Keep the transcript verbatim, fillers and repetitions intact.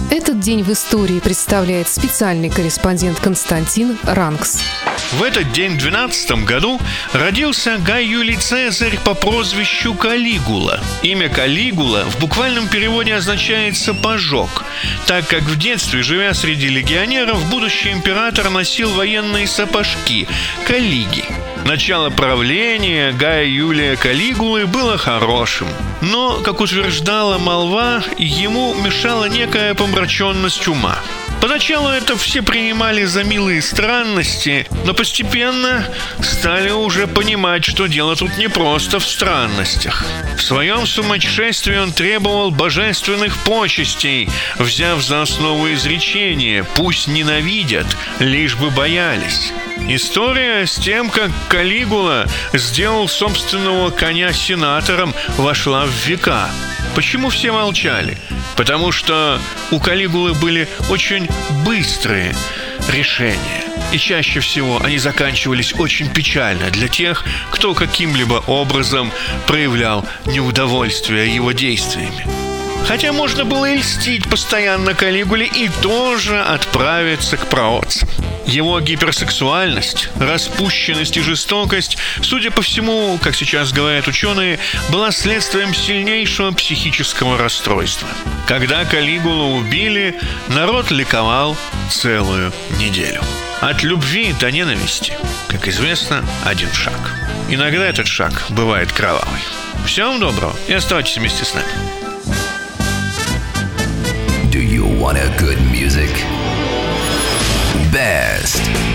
Этот день в истории представляет специальный корреспондент Константин Ранкс. В этот день в двенадцатом году родился Гай Юлий Цезарь по прозвищу Калигула. Имя Калигула в буквальном переводе означает «сапожок», так как в детстве, живя среди легионеров, будущий император носил военные сапожки – калиги. Начало правления Гая Юлия Калигулы было хорошим, но, как утверждала молва, ему мешала некая помраченность ума. Поначалу это все принимали за милые странности, но постепенно стали уже понимать, что дело тут не просто в странностях. В своем сумасшествии он требовал божественных почестей, взяв за основу изречение «пусть ненавидят, лишь бы боялись». История с тем, как Калигула сделал собственного коня сенатором, вошла в века. Почему все молчали? Потому что у Калигулы были очень быстрые решения. И чаще всего они заканчивались очень печально для тех, кто каким-либо образом проявлял неудовольствие его действиями. Хотя можно было и льстить постоянно Калигуле и тоже отправиться к праотцам. Его гиперсексуальность, распущенность и жестокость, судя по всему, как сейчас говорят ученые, была следствием сильнейшего психического расстройства. Когда Калигулу убили, народ ликовал целую неделю. От любви до ненависти, как известно, один шаг. Иногда этот шаг бывает кровавый. Всего доброго и оставайтесь вместе с нами. Do you want a good music? Best